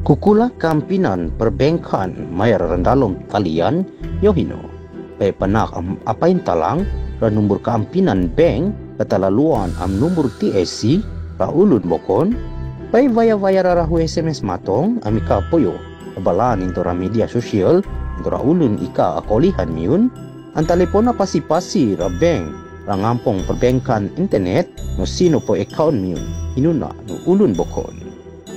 Kukula kampinan perbankan mayar randalom talian yohino. Pai panak apain talang ra nombor kampinan bank katalaluan nombor TSC ra ulun bokon. Pai vaya rahu SMS matong amika poyo. Balan into ra media sosial into ra ulun ika akolihan miun. Ang telepona pasi-pasi ra bank ra ngampong perbankan internet no sino po account miun. Inuna no ulun bokon.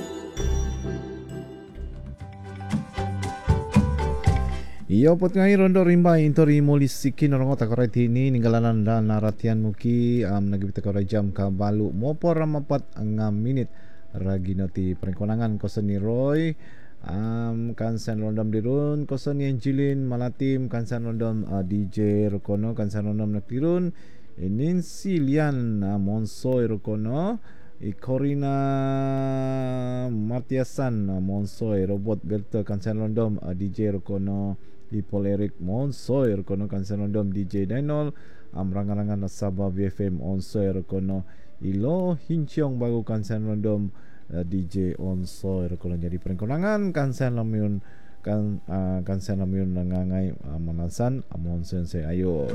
Iyo pot ngai rondo rimba intori molis sikin orang otak korai tini ninggalanan dan naratian muki nagibita korai jam ka balu mopor ramapat ngam minit ragi noti perkonangan koseni Roy kansan rondom dirun koseni Angelin Malatim kansan rondom DJ Rokono kansan rondom naktirun Nancy Lian Monsoy Rokono Corina Matiasan Monsoy Robot Berto kansan rondom DJ Rokono Polerik Monsoy Rokono kansan rondom DJ Denol rangan-rangan Sabah BFM Onsoy Rokono Ilo Hinciong bagu kansan rondom DJ Onsoy Rokono jadi perkonangan kansan lamiun kansan lamiun nangangai manasan Monsoy se ayo.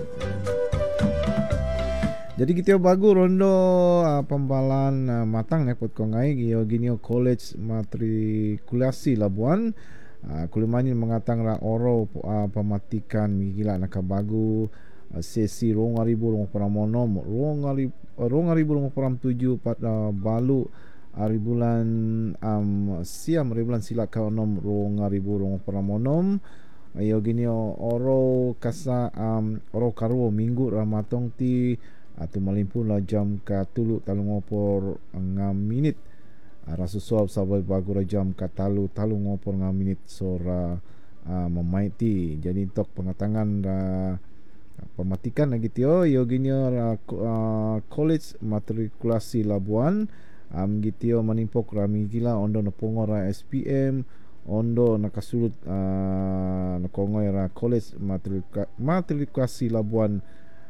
Jadi kita bagu rondo pembalan matang nekot kongai Ginio College matrikulasi Labuan. Kulimanyin mengatang ra oro pematikan gila nak bagu sesi 2000 monom 2000 tujuh pada balu hari bulan siam hari bulan silak ka onom 2000 monom ayo gini oro kasa oro karo minggu ramatong ti atau malimpun la jam ka tulu talung opor 6 minit rasu suap sabai bagu jam katalu talu ngopor ngam minit sora memaiti jadi tok pengatangan pematikan lagi tio yo ginyo college matrikulasi Labuan gitio manimpok rami gila ondo napongora SPM ondo nakasulut nakongoi ra college matrikulasi Labuan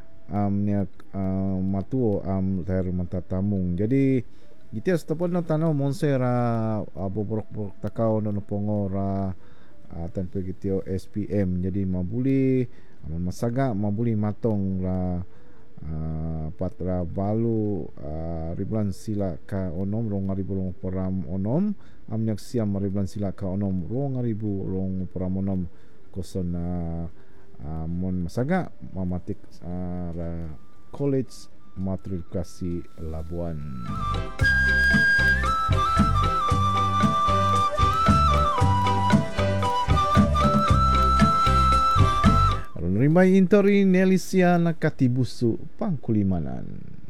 matuo ter matatamung jadi kita setapon na tanaw monsera boborok takao no pongora tanpa gitu SPM jadi mabuli masaga mabuli matong la patra balu ribuan sila ka onom rong ribu peram onom amnyak siam ribuan sila ka onom rong peram onom koson mon masaga mamatik ra college matrikulasi Labuan. Rimbai intori Nelisia Nakatibusu Pangkulimanan.